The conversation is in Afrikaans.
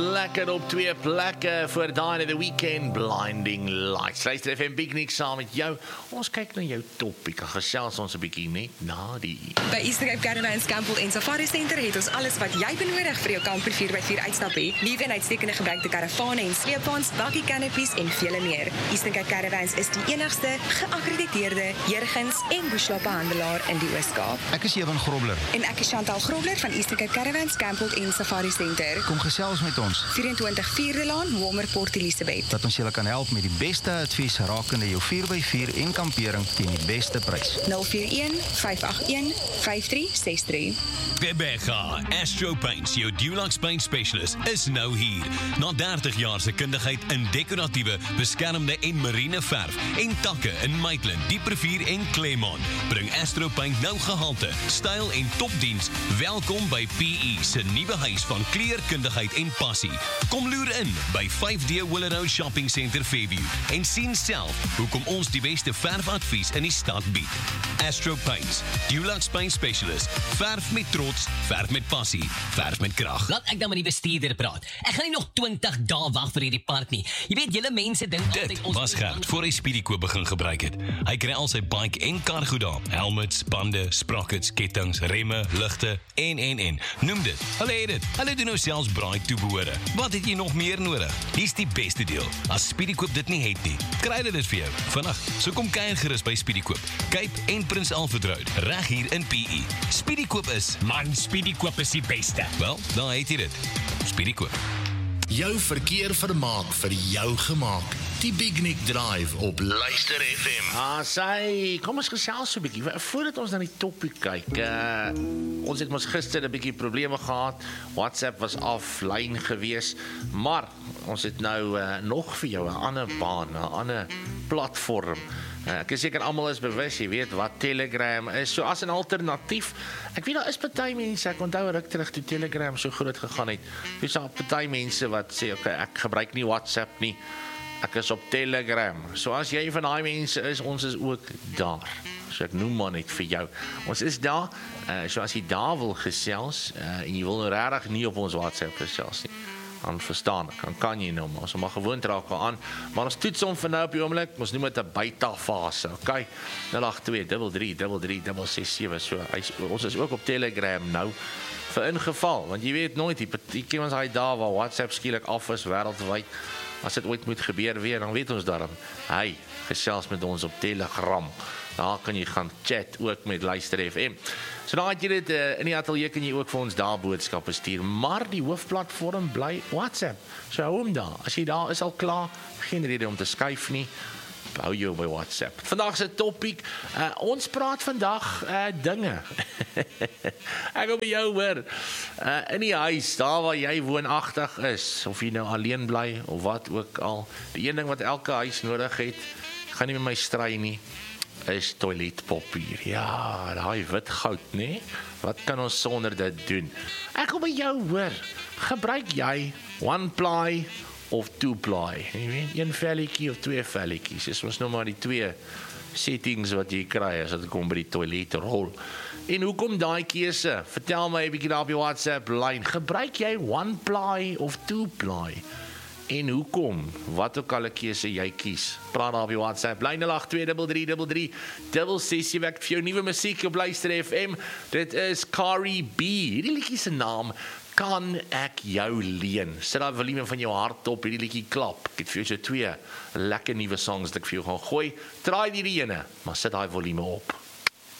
Lekker op 2 plekke vir daai the weekend blinding lights. Luister FM Big Nick saam met jou. Ons kyk na jou topiek. Gesels ons 'n bietjie net na die. By Eastern Cape Caravans Campbell en Safari Center het ons alles wat jy benodig vir jou kamper 4x4 uitstap het. Nuwe en uitstekende gebruikte karavane en sleepwaens, bakkie canopies en vele meer. Eastern Cape Caravans is die enigste geakkrediteerde jurgens en bushloophandelaar in die Oos-Kaap. Ek is Ewan Grobler. En ek is Chantal Grobler van Eastern Cape Caravans Campbell en Safari Center. Kom gesels met ons. 24 Vierde Laan, Walmer Port Elizabeth. Dat ons julle kan help met die beste advies rakende jou 4x4 en kampering teen die beste prys. 041 581 5363. Bebega Astro Paints, jou Dulux Paint Specialist, is nou hier. Na 30 jaar se kundigheid in dekoratiewe, beskermde en marine verf en takke in Maitland, Dieprivier en Claremont, bring Astro Paint nou gehalte, styl en topdiens. Welkom by PE se nuwe huis van kleurkundigheid en passie. Kom loer in by 5D Willow Shopping Center Fairview en sien self hoekom ons die beste verfadvies in die stad bied. Astro Paints, Dulux Paint Specialist, verf met trots, verf met passie, verf met krag. Laat ek dan met die bestuurder praat. Ek gaan nie nog 20 dae wag vir hierdie park nie. Jy weet, julle mense dink Dit was Gert voor hy Speedykoop begin gebruik het. Hy kry al sy bike en cargo daar. Helmets, bande, sprockets, kettinge, remme, ligte en. Noem dit. Hulle het dit. Hulle doen nou selfs braai toebehore. Wat het jy nog meer nodig? Hier's die beste deel. As Speedykoop dit nie het nie, kry hulle dit vir jou. Vandag, so kom kuier gerus by Speedykoop. Cape en Prins Alfred Road, reg hier in PE. Speedykoop is, Man, Speedykoop is die beste. wel, daar het jy dit. Speedykoop. Jou verkeer vermaak vir jou gemaak. Die Big Nick Drive op Luister FM. Kom ons gesels so 'n bietjie. Voordat ons na die topiek kyk, ons het mos gister 'n bietjie probleme gehad. WhatsApp was offline gewees, maar ons het nou nog vir jou 'n ander baan, 'n ander platform. Ek is seker almal is bewus, jy weet wat Telegram is. So as 'n alternatief, ek weet daar is party mense, ek onthou ruk terug toe Telegram so groot gegaan het. Dis daar party mense wat sê, okay, ek gebruik nie WhatsApp nie. Ek is op Telegram. So as jy van daai mense is, ons is ook daar. So ek noem maar net vir jou. Ons is daar. So as jy daar wil gesels en jy wil nou regtig nie op ons WhatsApp gesels nie, dan verstaan ek, dan kan jy nou maar, ons mag gewoond raak aan, maar ons toets om vir nou op die oomblik, ons noem dit 'n beta fase, okay, 082333367, so ons is ook op Telegram nou, vir ingeval, want jy weet nooit, die ken ons hy daar waar WhatsApp skielik af is, wêreldwyd, as dit ooit moet gebeur weer, dan weet ons daarom, hy gesels met ons op Telegram, daar kan jy gaan chat ook met Luister FM. So dan het jy dit in die ateljee kan jy ook vir ons daar boodskappe stuur, maar die hoofplatform bly WhatsApp. So hou hom daar. As jy daar is al klaar, geen rede om te skuif nie. Hou jou by WhatsApp. Vandag se topiek, ons praat vandag dinge. Ek wil by jou hoor. In die huis, daar waar jy woonagtig is, of jy nou alleen bly of wat ook al. Die een ding wat elke huis nodig het, gaan nie met my stry nie, is toiletpapier. Ja, daai wit goud, né? Wat kan ons sonder dit doen? Ek wil by jou hoor. Gebruik jy one ply of two ply? Jy weet, een velletjie of twee velletjies. Dis ons nou maar die twee settings wat jy kry as dit kom by die toiletrol. En hoekom daai keuse? Vertel my 'n bietjie daar op die WhatsApp lyn. Gebruik jy one ply of two ply? En hoekom? Wat ook al 'n keuse jy kies. Praat daar op die WhatsApp. Lyn 08233366. Ek vir jou nuwe musiek op Luister FM. Dit is Cardi B. Hierdie liedjie se naam Kan Ek Jou Leen. Sit daai volume van jou hart op, hierdie liedjie klap. Ek het vir jou so twee lekker nuwe songs wat ek vir jou gaan gooi. Draai hierdie ene, maar sit daai volume op.